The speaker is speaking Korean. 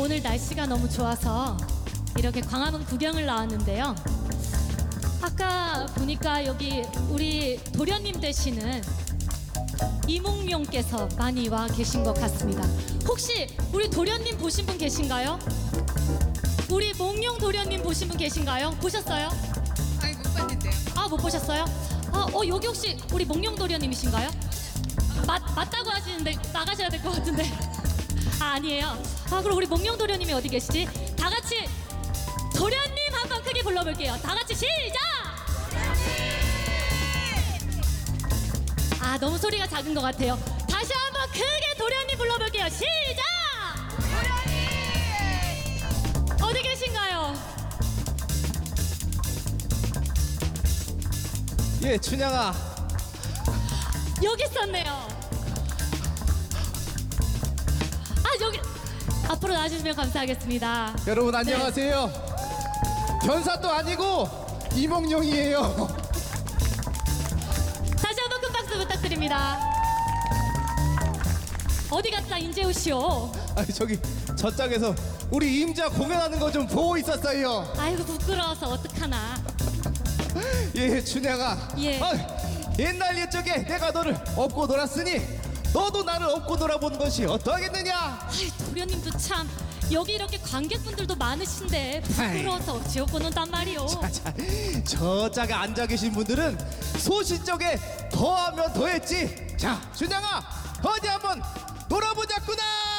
오늘 날씨가 너무 좋아서 이렇게 광화문 구경을 나왔는데요. 아까 보니까 여기 우리 도련님 되시는 이몽룡께서 많이 와 계신 것 같습니다. 혹시 우리 도련님 보신 분 계신가요? 우리 몽룡 도련님 보신 분 계신가요? 보셨어요? 아니 못 봤는데요. 아, 못 보셨어요? 여기 혹시 우리 몽룡 도련님이신가요? 맞다고 하시는데 나가셔야 될 것 같은데. 아니에요. 그럼 우리 몽룡 도련님이 어디 계시지? 다 같이 도련님 한번 크게 불러볼게요. 다 같이 시작! 너무 소리가 작은 것 같아요. 다시 한번 크게 도련님 불러볼게요. 시작! 도련님! 어디 계신가요? 예, 춘향아. 여기 있었네요. 여기 앞으로 나와주시면 감사하겠습니다. 여러분 안녕하세요. 변사도 아니고 이몽룡이에요. 다시 한번 큰 박수 부탁드립니다. 어디 갔다 인재우시오? 아니 저기 저짝에서 우리 임자 공연하는 거 좀 보고 있었어요. 아이고 부끄러워서 어떡하나. 예, 춘향아. 예. 옛날 옛적에 내가 너를 업고 놀았으니 너도 나를 업고 놀아보는 것이 어떠하겠느냐? 도련님도 참 여기 이렇게 관객분들도 많으신데 부끄러워서 어찌 업고 논단 말이오. 자, 저짝에 앉아 계신 분들은 소시적에 더하면 더했지. 자, 춘향아, 어디 한번 놀아보자꾸나.